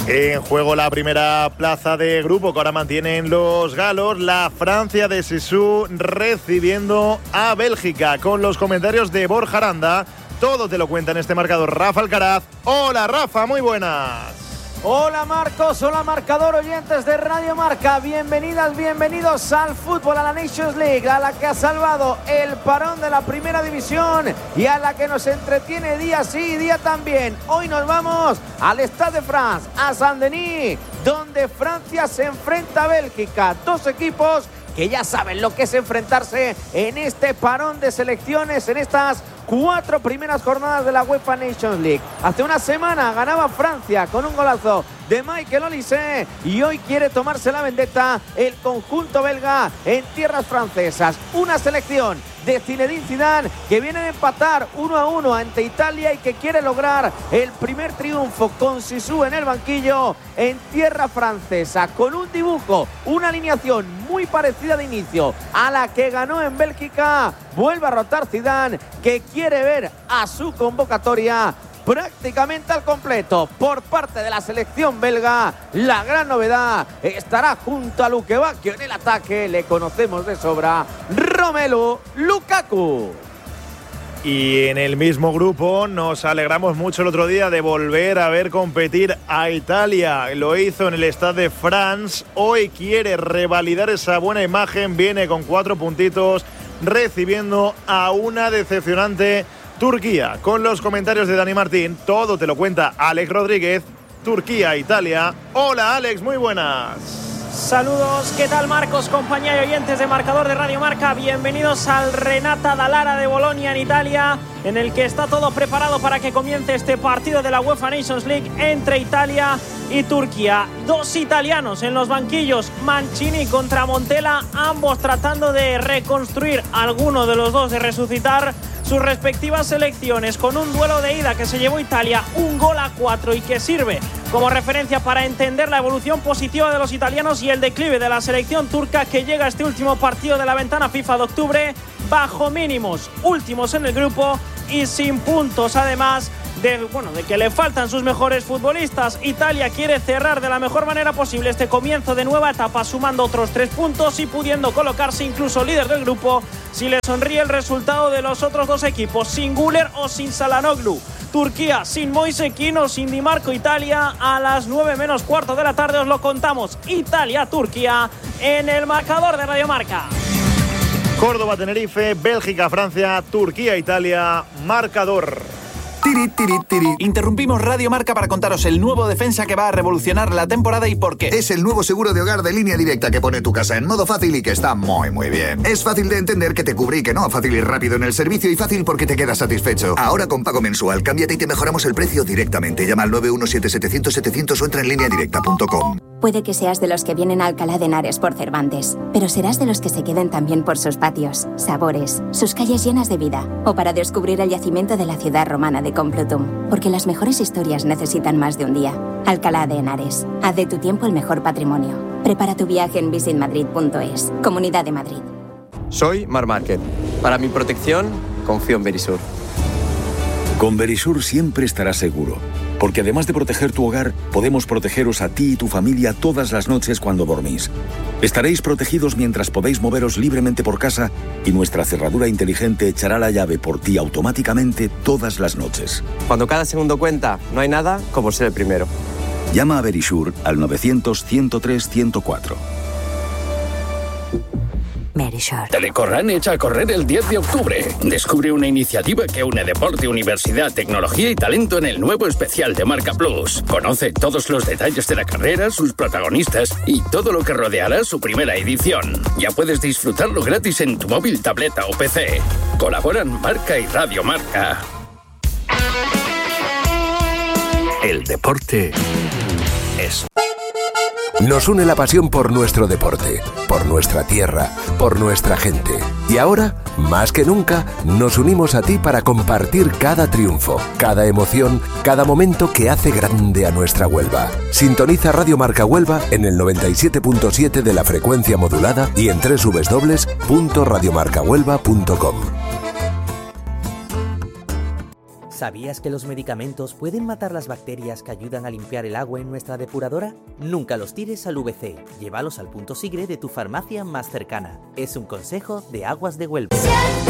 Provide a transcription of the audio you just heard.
En juego la primera plaza de grupo que ahora mantienen los galos, la Francia de Zizou recibiendo a Bélgica. Con los comentarios de Borja Aranda, todo te lo cuenta en este marcador Rafa Alcaraz. Hola Rafa, muy buenas. Hola Marcos, hola marcador, oyentes de Radio Marca, bienvenidas, bienvenidos al fútbol, a la Nations League, a la que ha salvado el parón de la primera división y a la que nos entretiene día sí y día también. Hoy nos vamos al Stade de France, a Saint-Denis, donde Francia se enfrenta a Bélgica, dos equipos que ya saben lo que es enfrentarse en este parón de selecciones, en estas 4 primeras jornadas de la UEFA Nations League. Hace una semana ganaba Francia con un golazo de Michael Olise y hoy quiere tomarse la vendetta el conjunto belga en tierras francesas. Una selección de Zinedine Zidane que viene a empatar 1-1 ante Italia y que quiere lograr el primer triunfo con Zizou en el banquillo en tierra francesa, con un dibujo, una alineación muy parecida de inicio a la que ganó en Bélgica. Vuelve a rotar Zidane, que quiere ver a su convocatoria prácticamente al completo por parte de la selección belga. La gran novedad estará junto a Luke Bacchio en el ataque, le conocemos de sobra, Romelu Lukaku. Y en el mismo grupo nos alegramos mucho el otro día de volver a ver competir a Italia. Lo hizo en el Stade de France, hoy quiere revalidar esa buena imagen, viene con 4 puntitos, recibiendo a una decepcionante Turquía. Con los comentarios de Dani Martín, todo te lo cuenta Alex Rodríguez. Turquía, Italia. Hola Alex, muy buenas. Saludos, ¿qué tal Marcos, compañía y oyentes de Marcador de Radio Marca? Bienvenidos al Renata Dallara de Bolonia en Italia, en el que está todo preparado para que comience este partido de la UEFA Nations League entre Italia y Turquía. 2 italianos en los banquillos, Mancini contra Montella, ambos tratando de reconstruir, alguno de los dos de resucitar sus respectivas selecciones, con un duelo de ida que se llevó Italia 1-4 y que sirve como referencia para entender la evolución positiva de los italianos y el declive de la selección turca, que llega a este último partido de la ventana FIFA de octubre bajo mínimos, últimos en el grupo y sin puntos, además de que le faltan sus mejores futbolistas. Italia quiere cerrar de la mejor manera posible este comienzo de nueva etapa, sumando otros 3 puntos y pudiendo colocarse incluso líder del grupo si le sonríe el resultado de los otros 2 equipos, sin Güler o sin Çalhanoğlu. Turquía sin Moise Kean o sin Di Marco. Italia a las 9 menos cuarto de la tarde, os lo contamos. Italia-Turquía en el marcador de Radio Marca. Córdoba-Tenerife, Bélgica-Francia, Turquía-Italia, marcador. Tiri, tiri, tiri. Interrumpimos Radio Marca para contaros el nuevo defensa que va a revolucionar la temporada y por qué. Es el nuevo seguro de hogar de Línea Directa que pone tu casa en modo fácil y que está muy, muy bien. Es fácil de entender, que te cubre y que no. Fácil y rápido en el servicio y fácil porque te quedas satisfecho. Ahora con pago mensual, cámbiate y te mejoramos el precio directamente. Llama al 917-700-700 o entra en lineadirecta.com. Puede que seas de los que vienen a Alcalá de Henares por Cervantes, pero serás de los que se queden también por sus patios, sabores, sus calles llenas de vida, o para descubrir el yacimiento de la ciudad romana de Complutum, porque las mejores historias necesitan más de un día. Alcalá de Henares, haz de tu tiempo el mejor patrimonio. Prepara tu viaje en visitmadrid.es, Comunidad de Madrid. Soy Mar Márquez. Para mi protección, confío en Verisur. Con Verisur siempre estarás seguro, porque además de proteger tu hogar, podemos protegeros a ti y tu familia todas las noches cuando dormís. Estaréis protegidos mientras podéis moveros libremente por casa y nuestra cerradura inteligente echará la llave por ti automáticamente todas las noches. Cuando cada segundo cuenta, no hay nada como ser el primero. Llama a Verisur al 900-103-104. Verisur. Telecorran echa a correr el 10 de octubre. Descubre una iniciativa que une deporte, universidad, tecnología y talento en el nuevo especial de Marca Plus. Conoce todos los detalles de la carrera, sus protagonistas y todo lo que rodeará su primera edición. Ya puedes disfrutarlo gratis en tu móvil, tableta o PC. Colaboran Marca y Radio Marca. El deporte es... Nos une la pasión por nuestro deporte, por nuestra tierra, por nuestra gente. Y ahora, más que nunca, nos unimos a ti para compartir cada triunfo, cada emoción, cada momento que hace grande a nuestra Huelva. Sintoniza Radio Marca Huelva en el 97.7 de la frecuencia modulada y en www.radiomarcahuelva.com. ¿Sabías que los medicamentos pueden matar las bacterias que ayudan a limpiar el agua en nuestra depuradora? Nunca los tires al VC. Llévalos al punto Sigre de tu farmacia más cercana. Es un consejo de Aguas de Huelva.